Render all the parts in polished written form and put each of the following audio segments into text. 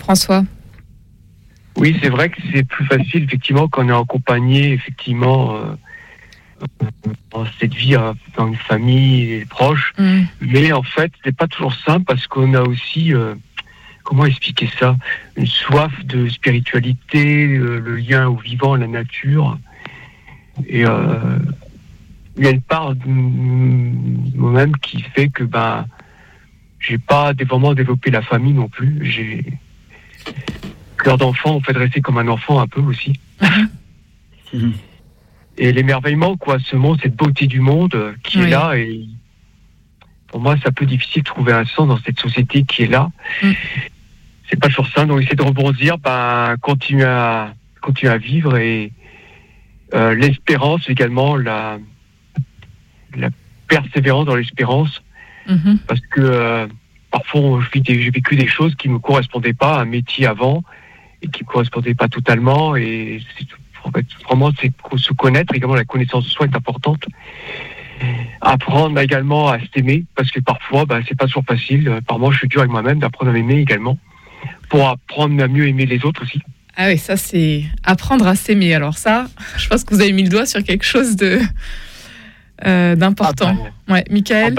François. Oui, c'est vrai que c'est plus facile, effectivement, quand on est accompagné, effectivement, dans cette vie, dans une famille, et proches. Mais en fait, c'est pas toujours simple parce qu'on a aussi, comment expliquer ça, une soif de spiritualité, le lien au vivant, à la nature. Et il y a une part de moi-même qui fait que j'ai pas vraiment développé la famille non plus. J'ai cœur d'enfant, en fait, de rester comme un enfant un peu aussi. Et l'émerveillement, quoi, ce monde, cette beauté du monde qui est là. Et pour moi, c'est un peu difficile de trouver un sens dans cette société qui est là. C'est pas toujours simple. Donc, essayer de rebondir, continuer à vivre et l'espérance également, la persévérance dans l'espérance. Parce que parfois, j'ai vécu des choses qui me correspondaient pas à un métier avant et qui me correspondaient pas totalement. Et en fait, vraiment, c'est se connaître. Également, la connaissance de soi est importante. Apprendre également à s'aimer, parce que parfois, c'est pas toujours facile. Par moi, je suis dur avec moi-même, d'apprendre à m'aimer également, pour apprendre à mieux aimer les autres aussi. Ah oui, ça, c'est apprendre à s'aimer. Alors ça, je pense que vous avez mis le doigt sur quelque chose d'important. Michael.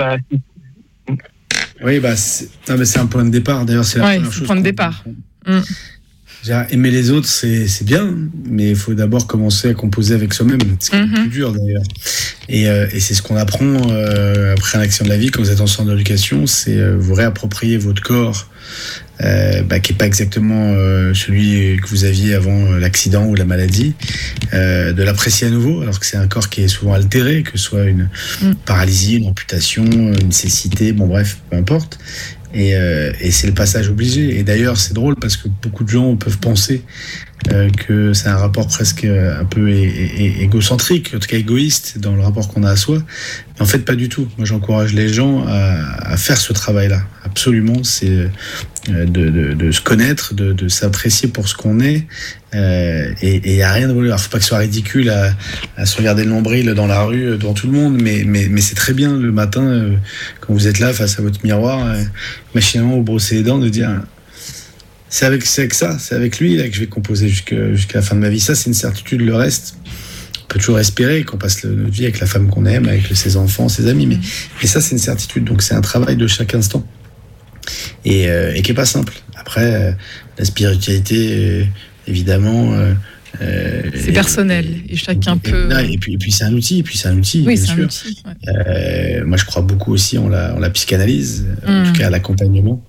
Oui, c'est un point de départ. D'ailleurs, c'est la première chose. Point de départ. Aimer les autres, c'est bien, mais il faut d'abord commencer à composer avec soi-même. C'est le plus dur, d'ailleurs. Et c'est ce qu'on apprend après un accident de la vie, quand vous êtes en centre d'éducation, c'est vous réapproprier votre corps, qui n'est pas exactement celui que vous aviez avant l'accident ou la maladie, de l'apprécier à nouveau, alors que c'est un corps qui est souvent altéré, que ce soit une paralysie, une amputation, une cécité, bon bref, peu importe. Et c'est le passage obligé. Et d'ailleurs, c'est drôle parce que beaucoup de gens peuvent penser que c'est un rapport presque un peu égocentrique, en tout cas égoïste dans le rapport qu'on a à soi. Mais en fait, pas du tout. Moi, j'encourage les gens à faire ce travail-là. Absolument, c'est de se connaître, de s'apprécier pour ce qu'on est. Et il n'y a rien de voulu. Alors, faut pas que ce soit ridicule à se regarder le nombril dans la rue devant tout le monde, mais c'est très bien le matin quand vous êtes là face à votre miroir, machinalement vous brossez les dents, de dire c'est avec lui là que je vais composer jusqu'à la fin de ma vie. Ça, c'est une certitude. Le reste, on peut toujours espérer qu'on passe notre vie avec la femme qu'on aime, avec ses enfants, ses amis, mais ça, c'est une certitude. Donc c'est un travail de chaque instant et qui est pas simple. Après, la spiritualité, évidemment. C'est personnel et chacun peut. Et puis c'est un outil. Oui, c'est un outil. Ouais. Moi, je crois beaucoup aussi en la psychanalyse, en tout cas à l'accompagnement,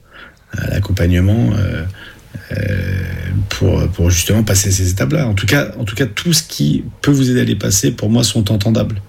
pour justement passer ces étapes-là. En tout cas, tout ce qui peut vous aider à les passer, pour moi, sont entendables.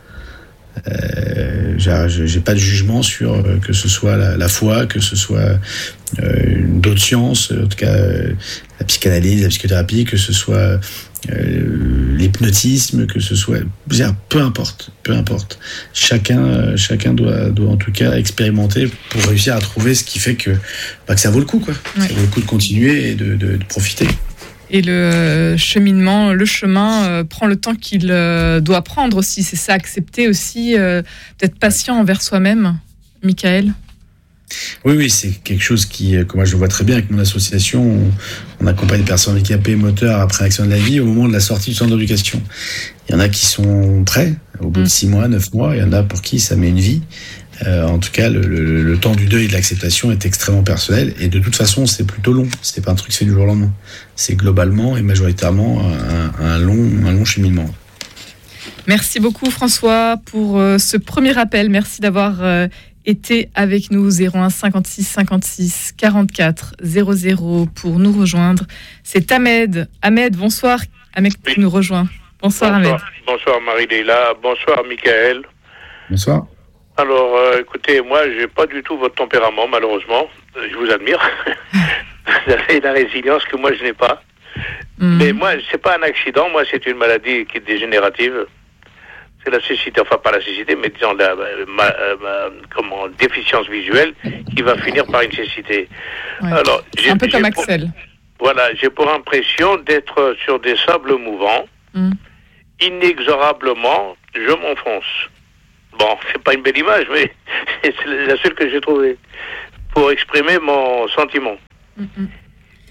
J'ai pas de jugement sur que ce soit la foi, que ce soit d'autres sciences, en tout cas la psychanalyse, la psychothérapie, que ce soit l'hypnotisme, que ce soit, peu importe. Chacun doit en tout cas expérimenter pour réussir à trouver ce qui fait que ça vaut le coup, quoi. Ouais. Ça vaut le coup de continuer et de profiter. Et le chemin prend le temps qu'il doit prendre aussi. C'est ça, accepter aussi d'être patient envers soi-même, Michael. Oui, c'est quelque chose que moi je le vois très bien avec mon association. On accompagne les personnes handicapées moteurs après l'accident de la vie au moment de la sortie du centre d'éducation. Il y en a qui sont prêts au bout de 6 mois, 9 mois. Il y en a pour qui ça met une vie. En tout cas, le temps du deuil et de l'acceptation est extrêmement personnel. Et de toute façon, c'est plutôt long. C'est pas un truc fait du jour au lendemain. C'est globalement et majoritairement un long cheminement. Merci beaucoup François pour ce premier appel. Merci d'avoir été avec nous. 01 56 56 44 00 pour nous rejoindre. C'est Ahmed. Ahmed, bonsoir. Ahmed, tu nous rejoins. Bonsoir Ahmed. Bonsoir Marie-Léla. Bonsoir Michael. Bonsoir. Alors, écoutez, moi, j'ai pas du tout votre tempérament, malheureusement. Je vous admire. Vous avez la résilience que moi, je n'ai pas. Mais moi, c'est pas un accident. Moi, c'est une maladie qui est dégénérative. C'est la cécité, enfin pas la cécité, mais disons déficience visuelle qui va finir par une cécité. Ouais. Alors, c'est un peu comme Axel. J'ai pour impression d'être sur des sables mouvants. Inexorablement, je m'enfonce. Bon, c'est pas une belle image, mais c'est la seule que j'ai trouvée pour exprimer mon sentiment.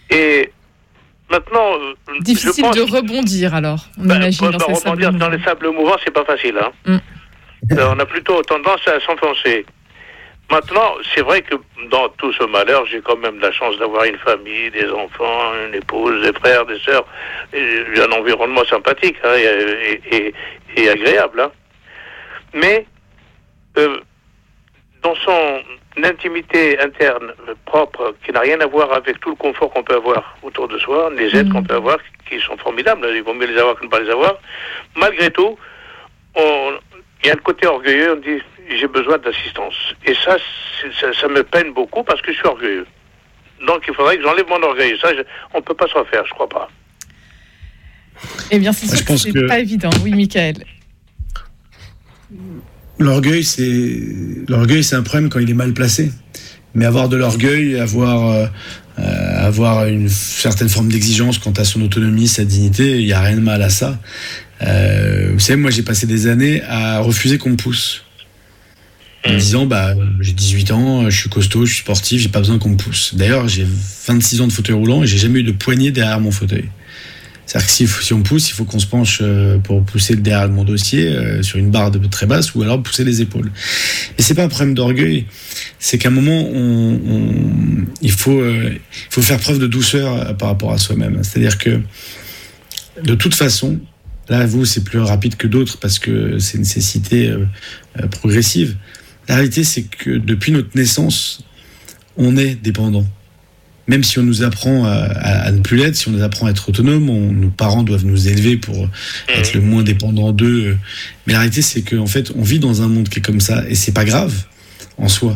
Et maintenant, difficile de rebondir alors. On imagine dans ces rebondir dans les sables mouvants, c'est pas facile. Hein. On a plutôt tendance à s'enfoncer. Maintenant, c'est vrai que dans tout ce malheur, j'ai quand même la chance d'avoir une famille, des enfants, une épouse, des frères, des sœurs, et un environnement sympathique et agréable. Hein. Mais dans son intimité interne propre, qui n'a rien à voir avec tout le confort qu'on peut avoir autour de soi, les aides qu'on peut avoir, qui sont formidables, il vaut mieux les avoir que ne pas les avoir, malgré tout, il y a le côté orgueilleux, on dit j'ai besoin d'assistance. Et ça me peine beaucoup parce que je suis orgueilleux. Donc il faudrait que j'enlève mon orgueil. Ça, on ne peut pas se refaire, je crois pas. Eh bien, c'est sûr que c'est pas évident. Oui, Michael. L'orgueil, c'est un problème quand il est mal placé. Mais avoir de l'orgueil, avoir une certaine forme d'exigence quant à son autonomie, sa dignité, il n'y a rien de mal à ça. Vous savez, moi, j'ai passé des années à refuser qu'on me pousse. En me disant, j'ai 18 ans, je suis costaud, je suis sportif, j'ai pas besoin qu'on me pousse. D'ailleurs, j'ai 26 ans de fauteuil roulant et j'ai jamais eu de poignée derrière mon fauteuil. C'est-à-dire que si on pousse, il faut qu'on se penche pour pousser le derrière de mon dossier sur une barre très basse ou alors pousser les épaules. Et c'est pas un problème d'orgueil, c'est qu'à un moment, il faut faire preuve de douceur par rapport à soi-même. C'est-à-dire que, de toute façon, là, vous, c'est plus rapide que d'autres parce que c'est une nécessité progressive. La réalité, c'est que depuis notre naissance, on est dépendant. Même si on nous apprend à ne plus l'être, si on nous apprend à être autonome, nos parents doivent nous élever pour être le moins dépendant d'eux. Mais la réalité, c'est qu'en fait, on vit dans un monde qui est comme ça, et c'est pas grave en soi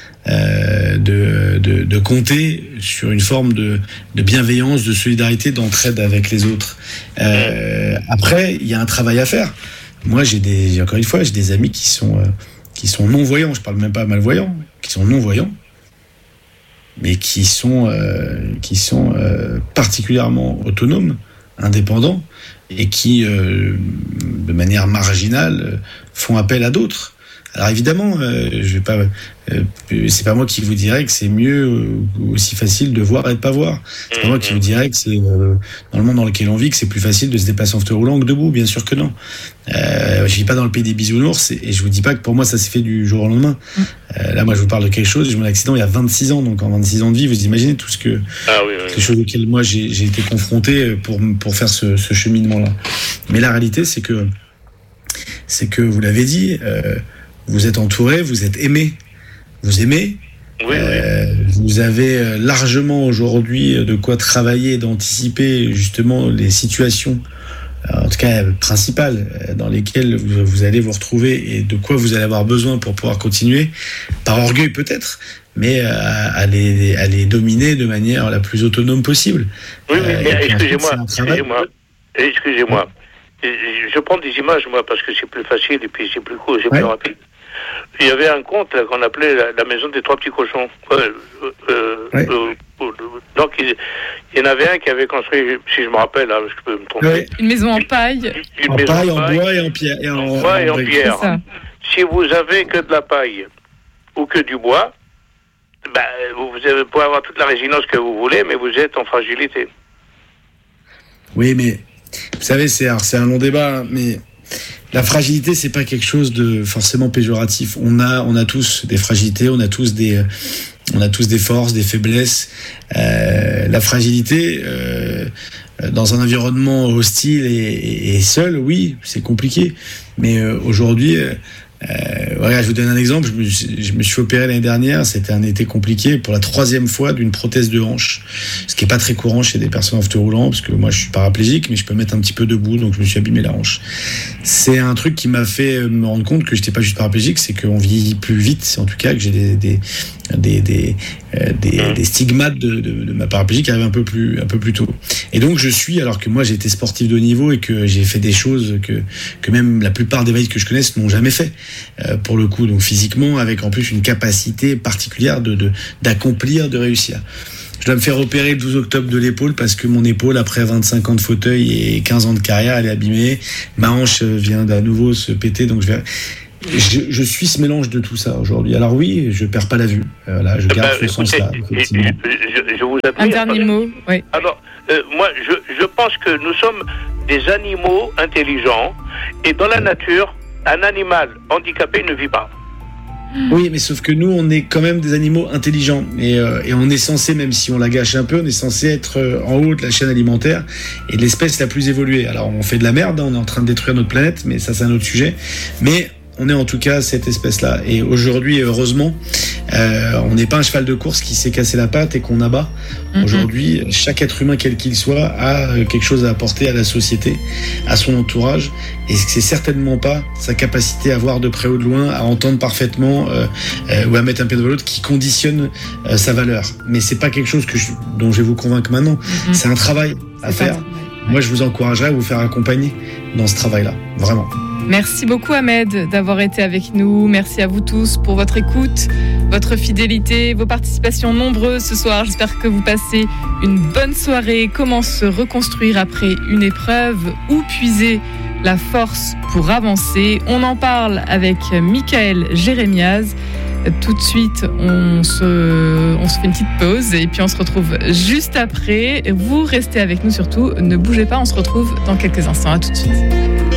de compter sur une forme de bienveillance, de solidarité, d'entraide avec les autres. Après, il y a un travail à faire. Moi, j'ai des amis qui sont non-voyants. Je parle même pas malvoyants, qui sont non-voyants, mais qui sont particulièrement autonomes, indépendants, et qui, de manière marginale, font appel à d'autres. Alors évidemment, c'est pas moi qui vous dirais que c'est mieux ou aussi facile de voir et de pas voir. C'est pas moi qui vous dirais que c'est dans le monde dans lequel on vit que c'est plus facile de se déplacer en fauteuil roulant que debout. Bien sûr que non. Je vis pas dans le pays des bisounours et je vous dis pas que pour moi ça s'est fait du jour au lendemain. Là, moi, je vous parle de quelque chose. J'ai eu mon accident il y a 26 ans, donc en 26 ans de vie, vous imaginez tout ce que les choses auxquelles moi j'ai été confronté pour faire ce cheminement-là. Mais la réalité, c'est que vous l'avez dit. Vous êtes entouré, vous êtes aimé. Vous aimez. Oui. Vous avez largement aujourd'hui de quoi travailler, d'anticiper justement les situations, en tout cas principales, dans lesquelles vous allez vous retrouver et de quoi vous allez avoir besoin pour pouvoir continuer, par orgueil peut-être, mais à les dominer de manière la plus autonome possible. Oui, mais excusez-moi. Je prends des images, moi, parce que c'est plus facile et puis c'est plus court, c'est plus rapide. Il y avait un conte là, qu'on appelait la maison des trois petits cochons. Donc, il y en avait un qui avait construit, si je me rappelle, là, je peux me tromper. Une maison en paille. En bois et en pierre. En bois et en pierre. Si vous avez que de la paille ou que du bois, vous pouvez avoir toute la résilience que vous voulez, mais vous êtes en fragilité. Oui, mais vous savez, c'est un long débat, mais la fragilité, c'est pas quelque chose de forcément péjoratif. On a tous des fragilités, on a tous des forces, des faiblesses. La fragilité, dans un environnement hostile et seul, oui, c'est compliqué. Mais aujourd'hui, je vous donne un exemple. Je me suis opéré l'année dernière. C'était un été compliqué pour la 3e fois d'une prothèse de hanche, ce qui est pas très courant chez des personnes en fauteuil roulant, parce que moi je suis paraplégique, mais je peux mettre un petit peu debout, donc je me suis abîmé la hanche. C'est un truc qui m'a fait me rendre compte que j'étais pas juste paraplégique, c'est qu'on vieillit plus vite, en tout cas que j'ai des stigmates de ma paraplégie qui arrivent un peu plus tôt. Et donc alors que moi j'ai été sportif de haut niveau et que j'ai fait des choses que même la plupart des valides que je connaisse n'ont jamais fait, pour le coup, donc physiquement, avec en plus une capacité particulière d'accomplir, de réussir. Je dois me faire opérer le 12 octobre de l'épaule parce que mon épaule, après 25 ans de fauteuil et 15 ans de carrière, elle est abîmée. Ma hanche vient d'à nouveau se péter, donc je suis ce mélange de tout ça aujourd'hui. Alors oui, je perds pas la vue. Là, je garde ce sens-là. Je vous Un dernier mot, oui. Alors, moi, je pense que nous sommes des animaux intelligents, et dans la nature, un animal handicapé ne vit pas. Oui, mais sauf que nous, on est quand même des animaux intelligents. Et on est censé, même si on la gâche un peu, on est censé être en haut de la chaîne alimentaire et l'espèce la plus évoluée. Alors, on fait de la merde, on est en train de détruire notre planète, mais ça, c'est un autre sujet. Mais on est en tout cas cette espèce-là. Et aujourd'hui, heureusement, on n'est pas un cheval de course qui s'est cassé la patte et qu'on abat. Aujourd'hui, chaque être humain, quel qu'il soit, a quelque chose à apporter à la société, à son entourage. Et c'est certainement pas sa capacité à voir de près ou de loin, à entendre parfaitement ou à mettre un pied devant l'autre qui conditionne sa valeur. Mais c'est pas quelque chose dont je vais vous convaincre maintenant. C'est un travail à faire. Moi, je vous encouragerais à vous faire accompagner dans ce travail-là. Vraiment. Merci beaucoup Ahmed d'avoir été avec nous. Merci à vous tous pour votre écoute, votre fidélité, vos participations nombreuses ce soir. J'espère que vous passez une bonne soirée. Comment se reconstruire après une épreuve? Où puiser la force pour avancer? On en parle avec Michael Jérémiaz. Tout de suite, on se fait une petite pause et puis on se retrouve juste après. Vous restez avec nous surtout, ne bougez pas, on se retrouve dans quelques instants. À tout de suite.